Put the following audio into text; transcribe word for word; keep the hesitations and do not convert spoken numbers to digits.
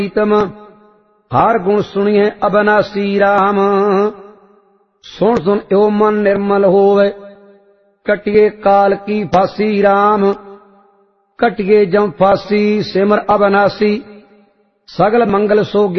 प्रीतम हर गुण सुनिए अबनासी राम। सुन सुन यो मन निर्मल होवे कटिए काल की फांसी राम। कटिए जम फांसी सिमर अबनासी सगल मंगल सो